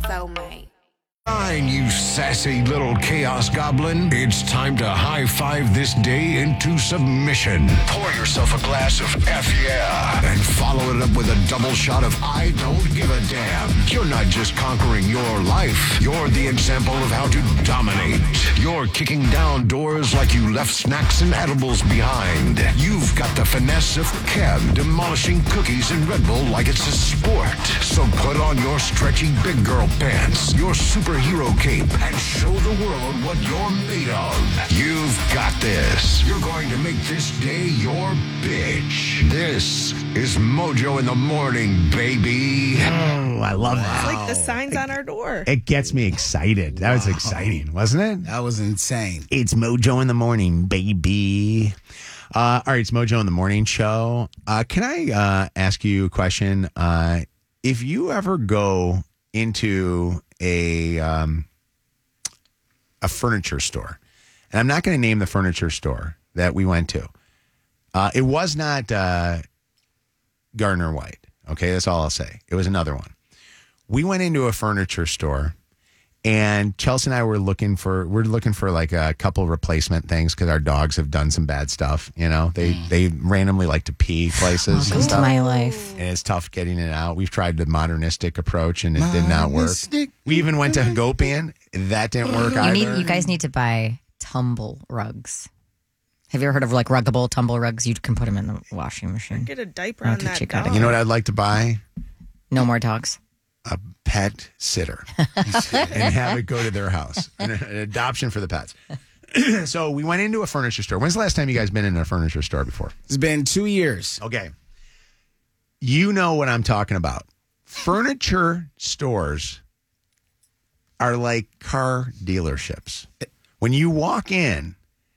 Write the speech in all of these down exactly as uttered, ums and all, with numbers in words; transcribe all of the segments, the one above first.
soulmate. Fine, you sassy little chaos goblin. It's time to high-five this day into submission. Pour yourself a glass of F yeah and follow it up with a double shot of I don't give a damn. You're not just conquering your life. You're the example of how to dominate. You're kicking down doors like you left snacks and edibles behind. You've got the finesse of Kev demolishing cookies and Red Bull like it's a sport. So put on your stretchy big girl pants, your superhero cape, and show the world what you're made of. You've got this. You're going to make this day your bitch. This is Mojo in the Morning, baby. Oh, I love that. It's like the signs on our door. It gets me excited. That was exciting, wasn't it? That was insane. It's Mojo in the Morning, baby. Uh, all right, it's Mojo in the Morning show. Uh, can I uh, ask you a question? Uh, if you ever go into a um, a furniture store, and I'm not going to name the furniture store that we went to. Uh, it was not uh, Gardner White. Okay, that's all I'll say. It was another one. We went into a furniture store, and Chelsea and I were looking for we're looking for like a couple replacement things because our dogs have done some bad stuff. You know, they mm. they randomly like to pee places. Welcome to my life. And it's tough getting it out. We've tried the modernistic approach, and it did not work. We even went to Hagopian. That didn't work you either. Need, you guys need to buy tumble rugs. Have you ever heard of like ruggable tumble rugs? You can put them in the washing machine. Get a diaper I'll on teach that you, dog. You know what I'd like to buy? No more dogs. A pet sitter and have it go to their house. An, an adoption for the pets. So we went into a furniture store. When's the last time you guys been in a furniture store before? It's been two years. Okay. You know what I'm talking about. Furniture stores are like car dealerships. When you walk in,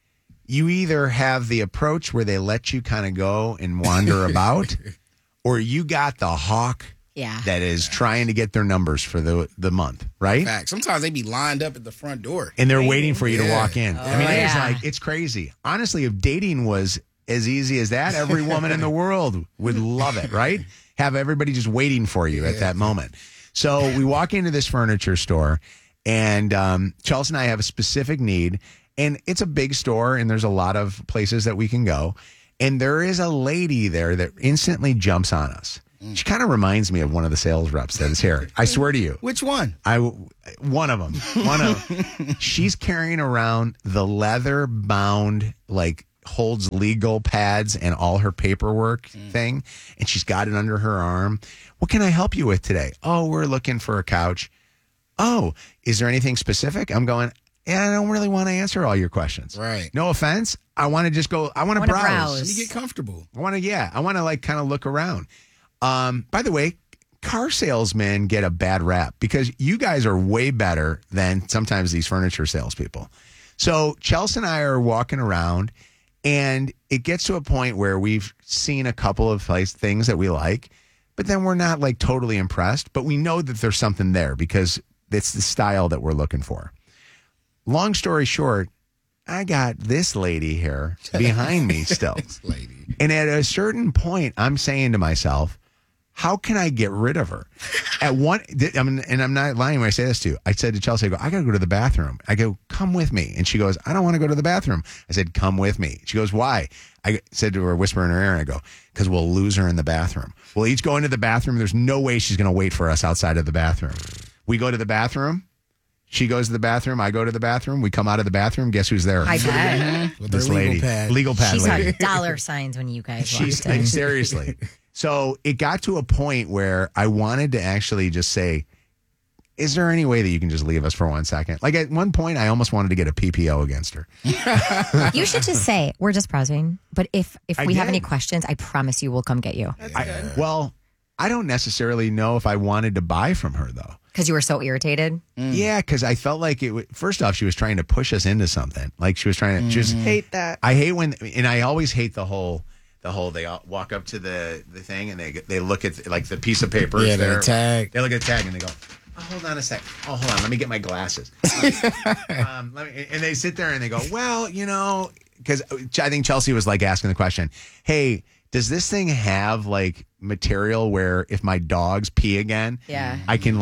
you either have the approach where they let you kind of go and wander about, or you got the hawk Yeah. that is trying to get their numbers for the the month, right? Fact. Sometimes they be lined up at the front door. And they're waiting for you to Yeah. walk in. Oh, I mean, it's yeah. like, it's crazy. Honestly, if dating was as easy as that, every woman in the world would love it, right? Have everybody just waiting for you at that moment. So we walk into this furniture store, and um, Chelsea and I have a specific need, and it's a big store, and there's a lot of places that we can go. And there is a lady there that instantly jumps on us. She kind of reminds me of one of the sales reps that is here. I swear to you. Which one? I one of them. One of them. She's carrying around the leather bound, like holds legal pads and all her paperwork mm. thing, and she's got it under her arm. What can I help you with today? Oh, we're looking for a couch. Oh, is there anything specific? I'm going, yeah, I don't really want to answer all your questions. Right. No offense. I want to just go, I want to browse. browse. Let me get comfortable. I want to, yeah, I want to like kind of look around. Um, by the way, car salesmen get a bad rap because you guys are way better than sometimes these furniture salespeople. So Chelsea and I are walking around, and it gets to a point where we've seen a couple of place things that we like, but then we're not like totally impressed, but we know that there's something there because it's the style that we're looking for. Long story short, I got this lady here behind me still. This lady. And at a certain point, I'm saying to myself, how can I get rid of her? At one, I mean, and I'm not lying when I say this to you. I said to Chelsea, I go, I got to go to the bathroom. I go, come with me. And she goes, I don't want to go to the bathroom. I said, come with me. She goes, why? I said to her, whisper in her ear, and I go, because we'll lose her in the bathroom. We'll each go into the bathroom. There's no way she's going to wait for us outside of the bathroom. We go to the bathroom. She goes to the bathroom. I go to the bathroom. We come out of the bathroom. Guess who's there? I bet. With This their legal lady. pad. Legal pad She lady. saw dollar signs when you guys She's walked in. seriously. So it got to a point where I wanted to actually just say, is there any way that you can just leave us for one second? Like at one point, I almost wanted to get a P P O against her. You should just say, we're just browsing. But if, if I we have did. any questions, I promise you we'll come get you. That's I, good. well, I don't necessarily know if I wanted to buy from her, though. Because you were so irritated. Mm. Yeah, because I felt like it. W- First off, she was trying to push us into something. Like she was trying to. She was, Hate that. I hate when, and I always hate the whole. The whole they all walk up to the, the thing and they they look at like the piece of paper. Yeah, there. the tag. They look at the tag and they go, oh, hold on a sec. Oh, hold on. Let me get my glasses. um, let me, and they sit there and they go, well, you know, because I think Chelsea was like asking the question, hey, does this thing have like material where if my dogs pee again, Yeah. I can like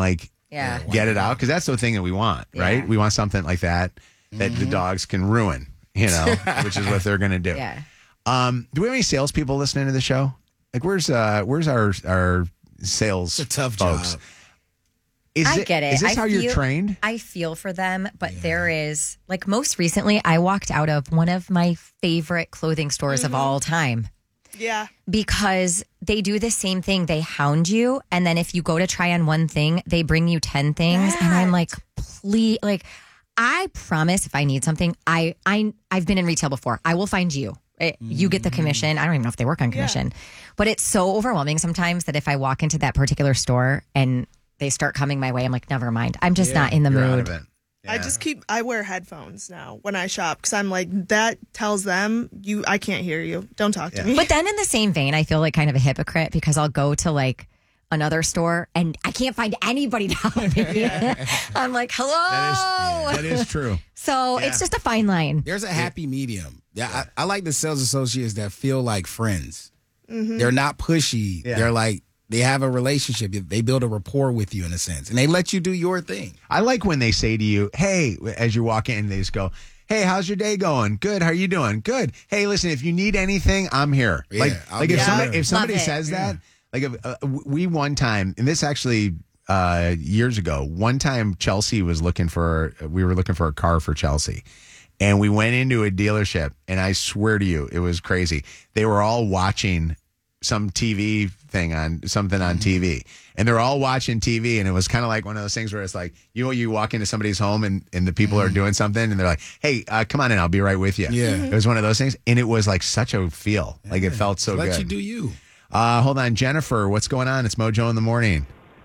Yeah. get it out because that's the thing that we want, right? Yeah. We want something like that that the dogs can ruin, you know, which is what they're going to do. Yeah. Um, do we have any salespeople listening to the show? Like, where's uh, where's our our sales It's a tough folks? job. Is I get it. Is this I how you're feel- trained? I feel for them, but there is, like, most recently, I walked out of one of my favorite clothing stores of all time Yeah. because they do the same thing. They hound you, and then if you go to try on one thing, they bring you ten things, and I'm like, please, like, I promise if I need something, I I I've been in retail before. I will find you. It- You get the commission. I don't even know if they work on commission, but it's so overwhelming sometimes that if I walk into that particular store and they start coming my way, I'm like, never mind. I'm just not in the You're out mood. of it. I Yeah. just keep. I wear headphones now when I shop because I'm like that tells them you. I can't hear you. Don't talk to me. But then in the same vein, I feel like kind of a hypocrite because I'll go to like another store and I can't find anybody to help me. I'm like, hello. That is, that is true. So it's just a fine line. There's a happy medium. Yeah, I, I like the sales associates that feel like friends. They're not pushy. Yeah. They're like they have a relationship. They build a rapport with you in a sense, and they let you do your thing. I like when they say to you, "Hey," as you walk in, they just go, "Hey, how's your day going? Good. How are you doing? Good. Hey, listen, if you need anything, I'm here." Yeah, like, I'll like be if there. somebody if somebody Love it. says that, like if, uh, we one time, and this actually uh, years ago, one time Chelsea was looking for, we were looking for a car for Chelsea. And we went into a dealership, and I swear to you, it was crazy. They were all watching some T V thing on something on T V, and they're all watching T V, and it was kind of like one of those things where it's like, you know, you walk into somebody's home and, and the people are doing something, and they're like, "Hey, uh, come on in, I'll be right with you." Yeah. It was one of those things, and it was like such a feel, like it felt so let good. you do you. Uh, hold on, Jennifer, what's going on? It's Mojo in the morning.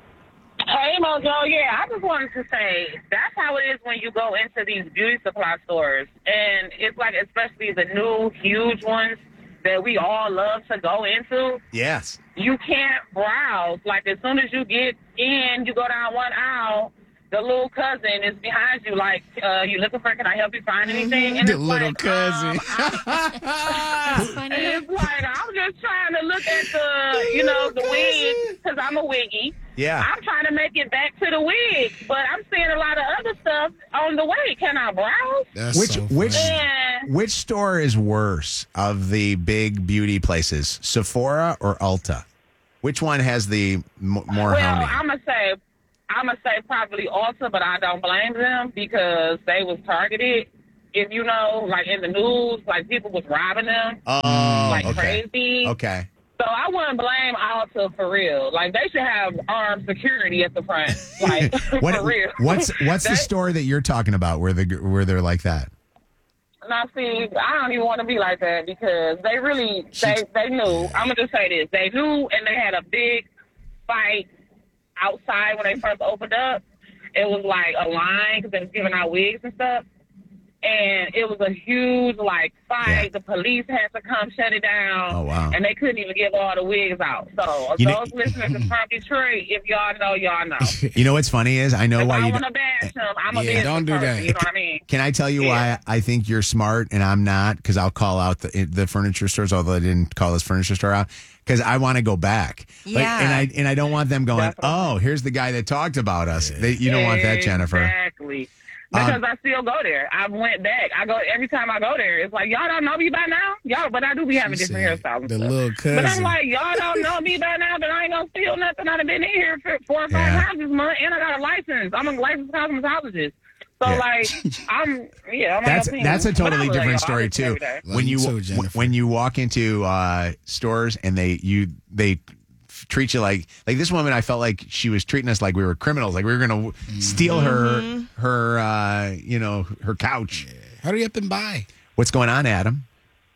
Hey, Mojo. Yeah, I just wanted to say that's how it is when you go into these beauty supply stores. And it's like, especially the new, huge ones that we all love to go into, Yes. you can't browse. Like, as soon as you get in, you go down one aisle, the little cousin is behind you. Like, uh, you looking for, can I help you find anything? And The it's little like, cousin. Um, and it's like, I'm just trying to look at the, you know, the wig, because I'm a wiggy. Yeah. I'm trying to make it back to the wig, but I'm seeing a lot of other stuff on the way. Can I browse? That's Which so which funny. And which store is worse of the big beauty places, Sephora or Ulta? Which one has the m- more well, hounding? I'm gonna say, I'm gonna say probably Ulta, but I don't blame them because they was targeted. If you know, like in the news, like people was robbing them Oh, like okay. crazy. Okay. So I wouldn't blame Ulta for real. Like they should have armed security at the front, like What, for real. what's what's the They- store that you're talking about where they where they're like that? Now, see, I don't even want to be like that because they really, they, they knew. I'm going to just say this. They knew, and they had a big fight outside when they first opened up. It was like a line because they was giving out wigs and stuff. And it was a huge, like, fight. Yeah. The police had to come shut it down. Oh, wow. And they couldn't even give all the wigs out. So You know- those listeners from Detroit, if y'all know, y'all know. You know what's funny is I know If why I you. want Don't, to bash them, I'm a Yeah, business don't do person, that. you know what I mean? can I tell you Yeah. why I think you're smart and I'm not? Because I'll call out the the furniture stores, although I didn't call this furniture store out. Because I want to go back. Like, Yeah. and I and I don't want them going, Definitely. oh, here's the guy that talked about us. They, you don't want that, Jennifer. Exactly. Because Um, I still go there. I went back. I go every time I go there. It's like y'all don't know me by now, y'all. But I do be having She different said, hairstyles. and the stuff. little But I'm cousin. like, y'all don't know me by now. Then I ain't gonna steal nothing. I've been in here for four or five Yeah. times this month, and I got a license. I'm a licensed cosmetologist. So Yeah. like, I'm yeah. I'm That's like, that's a but I totally love different y'all. I story listen too. every day. Love When you you too, Jennifer. when you walk into uh, stores and they you they treat you like like this woman, I felt like she was treating us like we were criminals, like we were going to steal her her uh, you know her couch. Hurry up and buy. What's going on, Adam?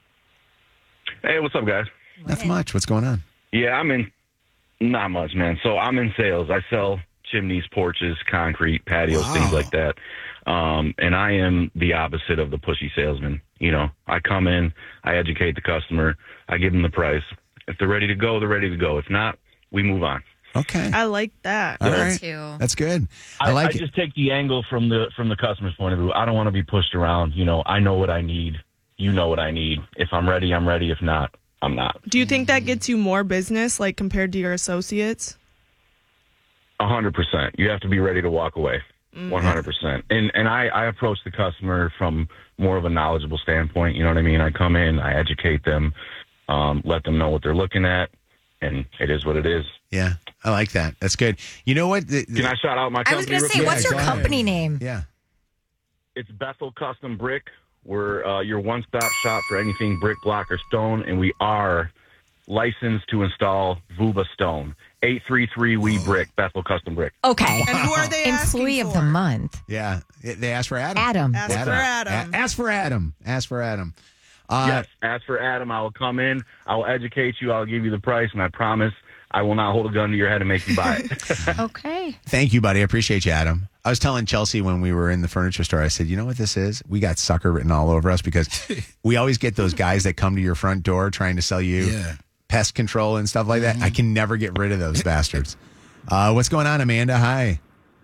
Hey, what's up, guys? Not much. What's going on? Yeah, I'm in. Not much, man. So I'm in sales. I sell chimneys, porches, concrete, patios, Wow. things like that. Um, and I am the opposite of the pushy salesman. You know, I come in, I educate the customer, I give them the price. If they're ready to go, they're ready to go. If not, we move on. Okay, I like that. all Me right, too. that's good. I, I, like I it. just take the angle from the from the customer's point of view. I don't want to be pushed around. You know, I know what I need. You know what I need. If I'm ready, I'm ready. If not, I'm not. Do you think that gets you more business, like compared to your associates? A hundred percent. You have to be ready to walk away. One hundred percent. And and I, I approach the customer from more of a knowledgeable standpoint. You know what I mean? I come in, I educate them, um, let them know what they're looking at, and it is what it is. Yeah, I like that. That's good. You know what? The, the, Can I shout out my I was company? going to real say, quick? what's your go ahead. company name? yeah. It's Bethel Custom Brick. We're uh, your one-stop shop for anything brick, block, or stone, and we are licensed to install Vuba Stone. eight three three We Brick, Bethel Custom Brick. Okay. And who are they asking Employee of for? the month. Yeah. They asked for Adam. Adam. Ask for Adam. A- ask for Adam. Ask for Adam. Uh, Yes, as for Adam, I will come in, I will educate you, I'll give you the price, and I promise I will not hold a gun to your head and make you buy it. Okay. Thank you, buddy. I appreciate you, Adam. I was telling Chelsea when we were in the furniture store, I said, you know what this is? We got sucker written all over us because we always get those guys that come to your front door trying to sell you Yeah. pest control and stuff like that. I can never get rid of those bastards. Uh, what's going on, Amanda? Hi.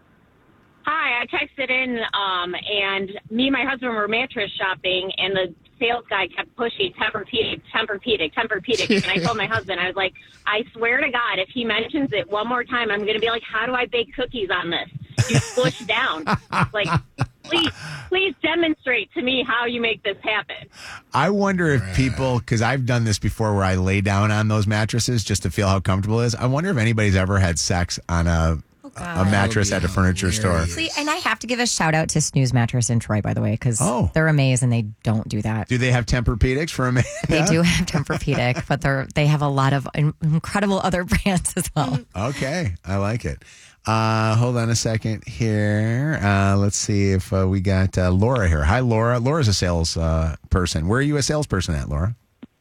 Hi, I texted in, um, and me and my husband were mattress shopping, and the sales guy kept pushing Tempur-Pedic, Tempur-Pedic, Tempur-Pedic. And I told my husband, I was like, I swear to God, if he mentions it one more time, I'm going to be like, how do I bake cookies on this? You push down. Like, please, please demonstrate to me how you make this happen. I wonder if people, because I've done this before where I lay down on those mattresses just to feel how comfortable it is. I wonder if anybody's ever had sex on a, a mattress That at would a be furniture store. hilarious. See, and I have to give a shout out to Snooze Mattress in Troy, by the way, because Oh. they're amazing. They don't do that. Do they have Tempur-Pedics for Amanda? They do have Tempur-Pedic, but they're they have a lot of in- incredible other brands as well. Okay, I like it. Uh, hold on a second here. Uh, let's see if uh, we got uh, Laura here. Hi, Laura. Laura's a sales uh, person. Where are you a salesperson at, Laura?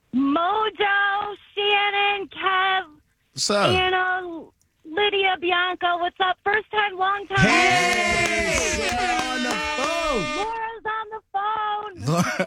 Mojo, Shannon, Kev, What's up? Anna, Lydia, Bianca. What's up? First time, long time. Hey, on the Laura's on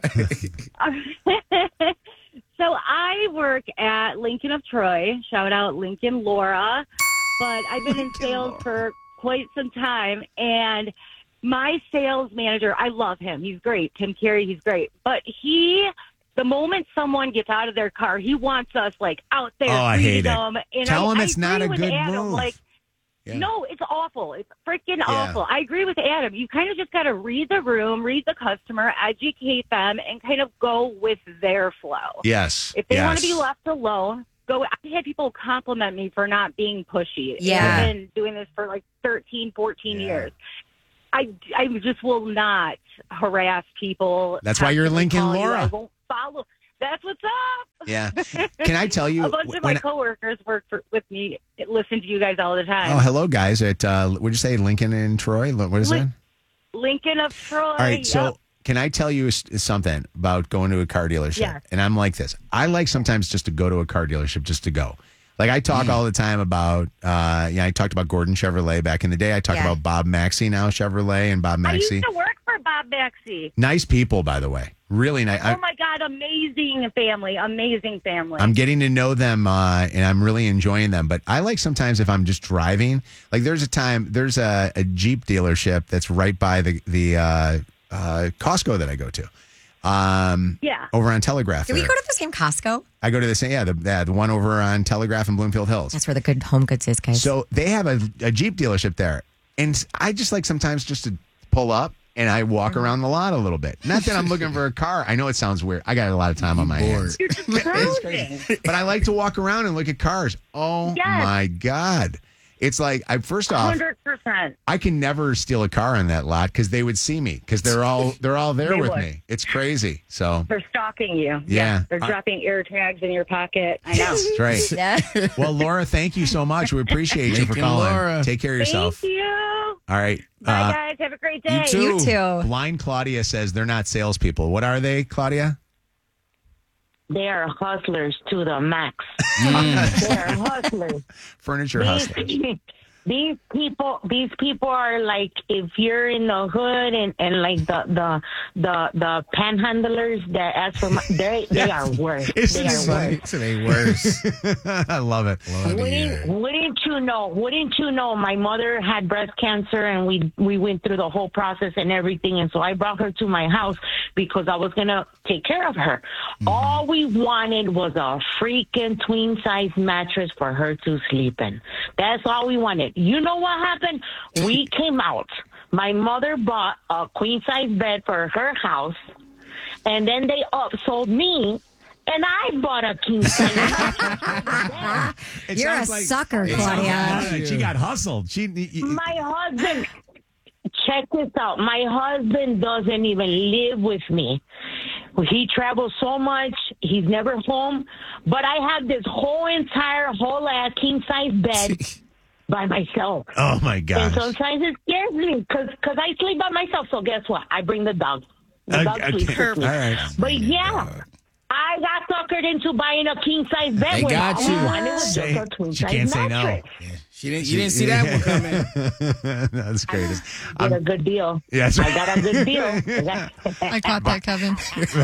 the phone. So I work at Lincoln of Troy. Shout out Lincoln Laura. But I've been in sales for quite some time, and my sales manager, I love him. He's great. Tim Carey, he's great. But he, the moment someone gets out of their car, he wants us like out there. Oh, I hate it. them. And Tell I, him I it's not agree a with good Adam. move. Like, Yeah. no, it's awful. It's freaking awful. I agree with Adam. You kind of just got to read the room, read the customer, educate them, and kind of go with their flow. Yes. If they yes. want to be left alone, go. I had people compliment me for not being pushy. Yeah. I've been doing this for like thirteen, fourteen Yeah. years. I, I just will not harass people. That's why you're constantly Lincoln call you. Laura. I won't follow. That's what's up. Yeah. Can I tell you? A bunch of when- my coworkers work for, with me, listen to you guys all the time. oh, hello, guys. At uh, would you say Lincoln and Troy? What is Lin- it? Lincoln of Troy. All right. So, yep. can I tell you s- something about going to a car dealership? Yes. And I'm like this. I like sometimes just to go to a car dealership just to go. Like I talk all the time about, uh, yeah, I talked about Gordon Chevrolet back in the day. I talk Yeah. about Bob Maxey now, Chevrolet, and Bob I Maxey. used to work for Bob Maxey. Nice people, by the way. Really nice. Oh my God, amazing family, amazing family. I'm getting to know them, uh, and I'm really enjoying them. But I like sometimes if I'm just driving, like there's a time, there's a, a Jeep dealership that's right by the the uh, uh, Costco that I go to. Um, Yeah. over on Telegraph. Do we there. go to the same Costco? I go to the same, yeah, the, yeah, the one over on Telegraph in Bloomfield Hills. That's where the good home goods is, guys. So they have a, a Jeep dealership there. And I just like sometimes just to pull up and I walk Mm-hmm. around the lot a little bit. Not that I'm looking for a car. I know it sounds weird. I got a lot of time on my hands. You're just cruising. But I like to walk around and look at cars. Oh Yes. my God. It's like, I first one off, hundred percent. I can never steal a car on that lot because they would see me because they're all they're all there They with would. me. It's crazy. So They're stalking you. Yeah. They're I- dropping air tags in your pocket. I know. that's right. Yeah. Well, Laura, thank you so much. We appreciate you for Lincoln calling. Laura. Take care of yourself. Thank you. All right. Bye, Uh, guys. Have a great day. too. You too. Blind Claudia says they're not salespeople. What are they, Claudia? They are hustlers to the max. They are hustlers. Furniture hustlers. These, these people, these people are like if you're in the hood and, and like the the the the panhandlers that ask for money, they they are worse. Isn't They it are funny? worse. So they worse. I love it. Lord, Wouldn't, yeah. wouldn't you know? Wouldn't you know? My mother had breast cancer, and we we went through the whole process and everything. And so I brought her to my house because I was gonna take care of her. Mm-hmm. All we wanted was a freaking twin size mattress for her to sleep in. That's all we wanted. you know what happened? We came out. My mother bought a queen size bed for her house, and then they upsold me. And I bought a king size. It You're a sounds like- sucker, it sounds Claudia. like She got hustled. She. y- y- My husband, check this out. My husband doesn't even live with me. He travels so much. He's never home. But I have this whole entire whole ass king size bed by myself. Oh my And gosh. sometimes it scares me because I sleep by myself. So guess what? I bring the dog. The dog Okay, sleeps okay. with me. All right. But yeah. I got suckered into buying a king size bed. They when got all you. I wanted was just Say- a queen she size can't say no. mattress. She didn't, you didn't see that one coming. That's great. Get a good deal. Yes. I got a good deal. I caught that, Kevin.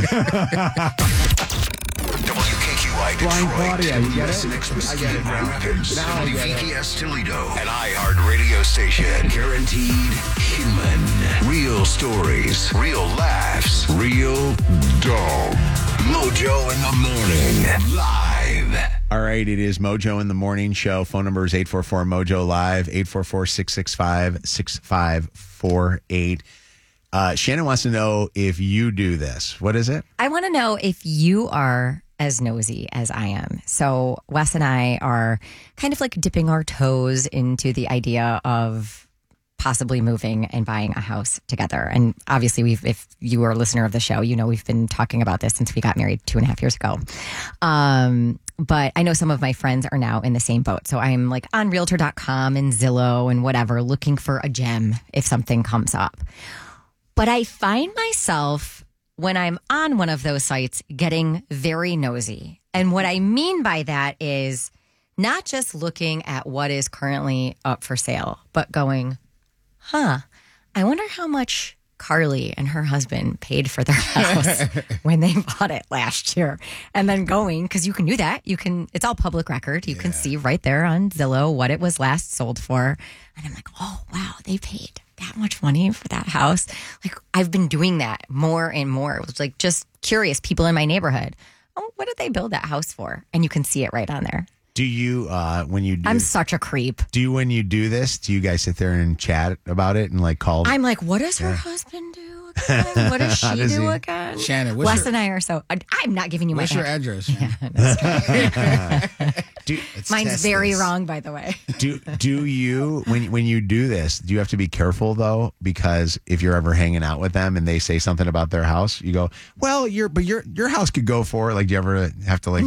W K Q I Blind Detroit, Claudia, you get S it? N X I get it. Grand Rapids, Now I W get V it. K S Toledo, an iHeart radio station. Guaranteed human. Real stories, real laughs, real dog. Mojo in the morning. Live. All right, it is Mojo in the Morning Show. Phone number is eight four four Mojo Live, eight four four, six six five, six five four eight. Uh, Shannon wants to know if you do this. What is it? I want to know if you are as nosy as I am. So Wes and I are kind of like dipping our toes into the idea of possibly moving and buying a house together. And obviously, we've, if you are a listener of the show, you know we've been talking about this since we got married two and a half years ago. Um, but I know some of my friends are now in the same boat. So I'm like on Realtor dot com and Zillow and whatever, looking for a gem if something comes up. But I find myself, when I'm on one of those sites, getting very nosy. And what I mean by that is not just looking at what is currently up for sale, but going, huh, I wonder how much Carly and her husband paid for their house when they bought it last year. And then going, because you can do that. You can, it's all public record. You can see right there on Zillow what it was last sold for. And I'm like, oh, wow, they paid that much money for that house. Like, I've been doing that more and more. It was like just curious people in my neighborhood. Oh, what did they build that house for? And you can see it right on there. Do you, uh, when you do, I'm such a creep. do you, when you do this, do you guys sit there and chat about it and like call? I'm like, what does her Yeah. husband do again? What does How she does do he- again? Shannon, what's Wes your, and I are so. I, I'm not giving you my what's your address. address? do, Mine's test very this. wrong, by the way. do, do you, when, when you do this, do you have to be careful though? Because if you're ever hanging out with them and they say something about their house, you go, well, your, but your, your house could go for, like, do you ever have to like,